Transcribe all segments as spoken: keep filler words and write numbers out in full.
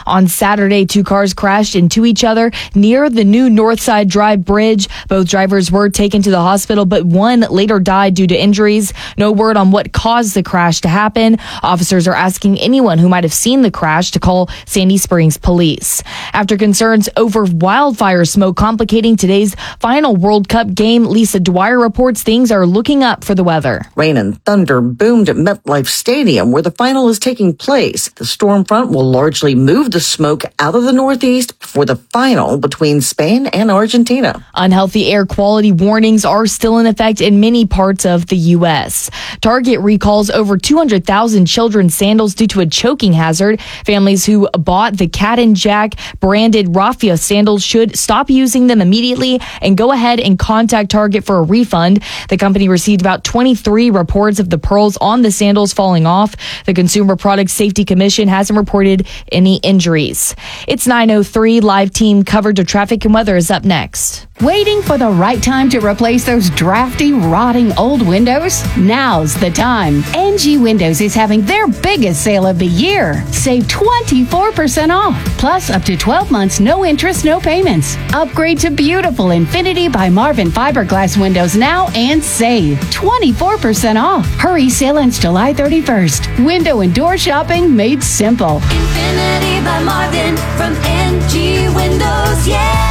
On Saturday, two cars crashed into each other near the new Northside Drive Bridge. Both drivers were taken to the hospital, but one later died due to injuries. No word on what caused the crash to happen. Officers are asking anyone who might have seen the crash to call Sandy Springs Police. After concerns over wildfire smoke complicating today's final World Cup game, Lisa Dwyer reports things are looking up for the weather. Rain and thunder boomed at MetLife Stadium, where the final is taking place. The storm front will largely move the smoke out of the northeast before the final between Spain and Argentina. Unhealthy air quality warnings are still in effect in many parts of the U S. Target recalls over two hundred thousand children's sandals due to a choking hazard. Families who bought the Cat and Jack branded Raffia sandals should stop using them immediately and go ahead and contact Target for a refund. The company received about twenty-three reports of the pearls on the sandals falling off. The Consumer Product Safety Commission hasn't reported any injuries. It's nine oh three. Live team coverage of traffic and weather is up next. Waiting for the right time to replace those drafty, rotting old windows? Now's the time. N G Windows is having their biggest sale of the year. Save twenty-four percent off, plus up to twelve months, no interest, no payments. Upgrade to beautiful Infinity by Marvin fiberglass windows now and save twenty-four percent off. Hurry, sale ends July thirty-first. Window and door shopping made simple. Infinity by Marvin from N G Windows, yeah!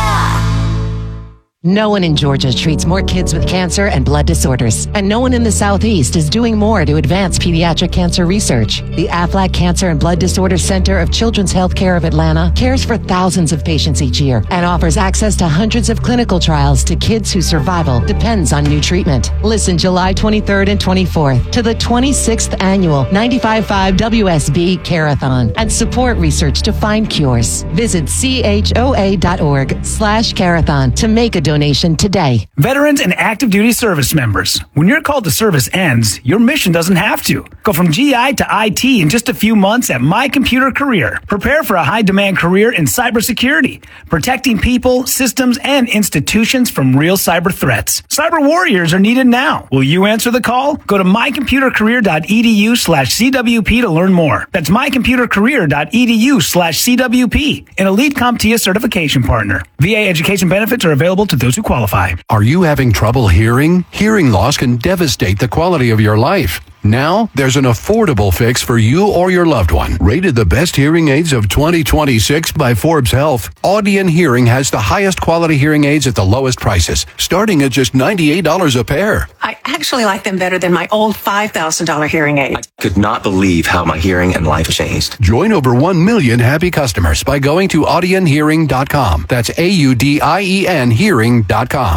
No one in Georgia treats more kids with cancer and blood disorders, and no one in the Southeast is doing more to advance pediatric cancer research. The Aflac Cancer and Blood Disorders Center of Children's Healthcare of Atlanta cares for thousands of patients each year and offers access to hundreds of clinical trials to kids whose survival depends on new treatment. Listen July twenty-third and twenty-fourth to the twenty-sixth annual ninety-five point five W S B Carathon and support research to find cures. Visit choa.org slash carathon to make a donation. Donation today. Veterans and active duty service members, when your call to service ends, your mission doesn't have to. Go from G I to I T in just a few months at My Computer Career. Prepare for a high-demand career in cybersecurity, protecting people, systems, and institutions from real cyber threats. Cyber warriors are needed now. Will you answer the call? Go to mycomputercareer.edu slash CWP to learn more. That's mycomputercareer.edu slash CWP, an elite CompTIA certification partner. V A education benefits are available to those who qualify. Are you having trouble hearing? Hearing loss can devastate the quality of your life. Now, there's an affordable fix for you or your loved one. Rated the best hearing aids of twenty twenty-six by Forbes Health, Audion Hearing has the highest quality hearing aids at the lowest prices, starting at just ninety-eight dollars a pair. I actually like them better than my old five thousand dollars hearing aid. I could not believe how my hearing and life changed. Join over one million happy customers by going to audion hearing dot com. That's A U D I E N hearing dot com.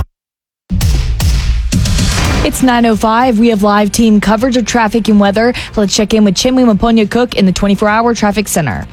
It's nine oh five. We have live team coverage of traffic and weather. Let's check in with Chinwe Maponya Cook in the twenty-four hour traffic center.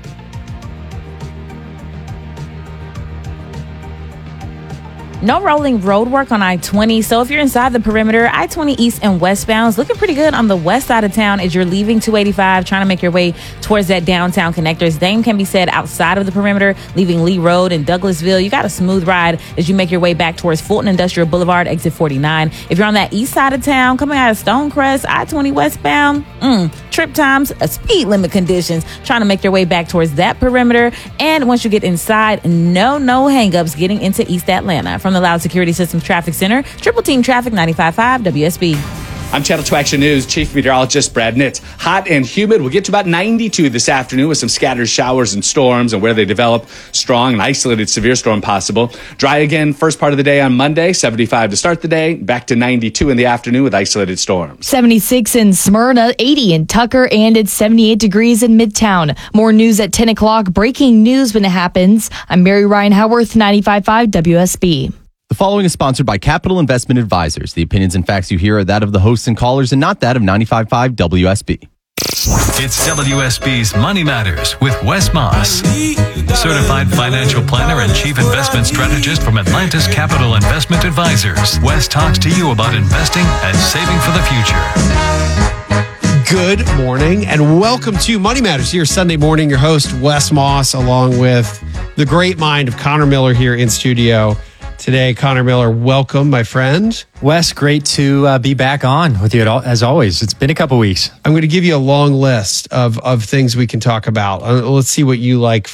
No rolling road work on I twenty, so if you're inside the perimeter, I twenty east and westbound is looking pretty good on the west side of town as you're leaving two eighty-five, trying to make your way towards that downtown connector. Same can be said outside of the perimeter, leaving Lee Road and Douglasville. You got a smooth ride as you make your way back towards Fulton Industrial Boulevard, exit forty-nine. If you're on that east side of town, coming out of Stonecrest, I twenty westbound, mm, trip times, a speed limit conditions, trying to make your way back towards that perimeter. And once you get inside, no, no hangups getting into East Atlanta. From the Loud Security Systems Traffic Center, Triple Team Traffic ninety-five point five W S B. I'm Channel two Action News Chief Meteorologist Brad Nitz. Hot and humid. We'll get to about ninety-two this afternoon with some scattered showers and storms, and where they develop, strong and isolated severe storm possible. Dry again first part of the day on Monday, seventy-five to start the day, back to ninety-two in the afternoon with isolated storms. seventy-six in Smyrna, eighty in Tucker, and it's seventy-eight degrees in Midtown. More news at ten o'clock. Breaking news when it happens. I'm Mary Ryan Howarth, ninety-five point five W S B. The following is sponsored by Capital Investment Advisors. The opinions and facts you hear are that of the hosts and callers and not that of ninety-five point five W S B. It's W S B's Money Matters with Wes Moss, certified financial planner and chief investment strategist from Atlantis Capital Investment Advisors. Wes talks to you about investing and saving for the future. Good morning and welcome to Money Matters here Sunday morning. Your host, Wes Moss, along with the great mind of Connor Miller here in studio. Today, Connor Miller, welcome, my friend. Wes, great to uh, be back on with you as always. It's been a couple weeks. I'm going to give you a long list of, of things we can talk about. Uh, let's see what you like